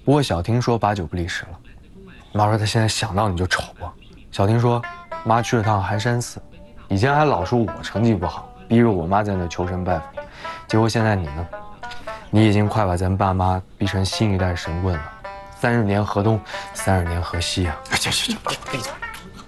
不过小婷说8九不离10了。妈说她现在想到你就愁啊。小婷说，妈去了趟寒山寺，以前还老说我成绩不好，逼着我妈在那求神拜佛，结果现在你呢？你已经快把咱爸妈逼成新一代神棍了。30年河东，30年河西啊！行，闭嘴。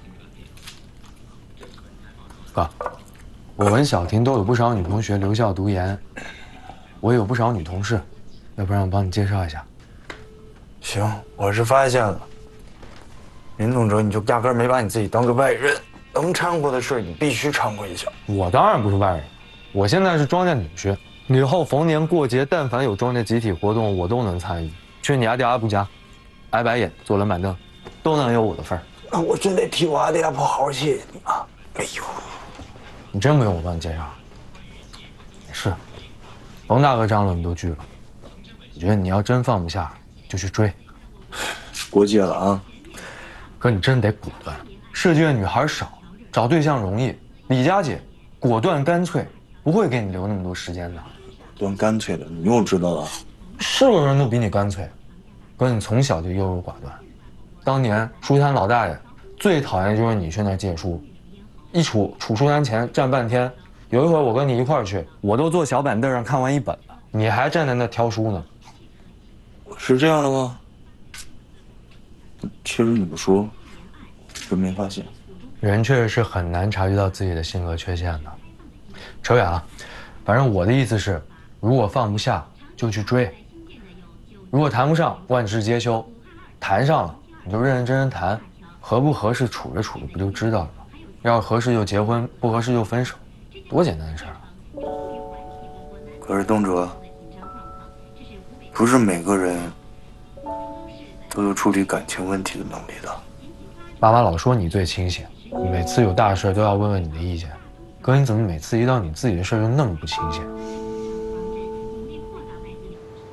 哥，我闻小婷都有不少女同学留校读研，我也有不少女同事，要不然我帮你介绍一下。 行，我是发现了，林总哲，你就压根没把你自己当个外人，能掺和的事你必须掺和一下。 我当然不是外人，我现在是庄家女婿，以后逢年过节，但凡有庄家集体活动，我都能参与。去你阿弟阿布家，挨白眼，坐冷板凳，都能有我的份儿。 那我真得替我阿弟阿婆好好谢谢你啊！哎呦， 你真不用我帮你介绍。也是，冯大哥张罗你都拒了，我觉得你要真放不下，就去追。 过界了啊！ 可你真得果断，设计院女孩少，找对象容易。李佳姐果断干脆，不会给你留那么多时间的。 果断干脆的，你又知道了。 是个人都比你干脆，可你从小就优柔寡断。当年书摊老大爷最讨厌就是你去那儿借书，一杵书摊前站半天。有一回我跟你一块儿去，我都坐小板凳上看完一本了，你还站在那挑书呢。 是这样的吗？其实你不说，真没发现。 人确实是很难察觉到自己的性格缺陷的。扯远了，反正我的意思是，如果放不下就去追，如果谈不上万事皆休，谈上了你就认认真真谈，合不合适处着处着不就知道了吗？要是合适就结婚，不合适就分手，多简单的事儿啊！ 可是东哲，不是每个人都有处理感情问题的能力的。 爸妈老说你最清醒，每次有大事都要问问你的意见，可你怎么每次一到你自己的事就那么不清醒？